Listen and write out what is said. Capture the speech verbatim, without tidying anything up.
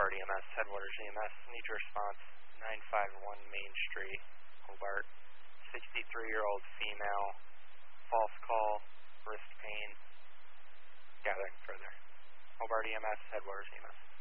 Hobart E M S, Headwaters E M S, need your response, nine five one Main Street, Hobart, sixty-three-year-old female, false call, wrist pain, gathering further. Hobart E M S, Headwaters E M S.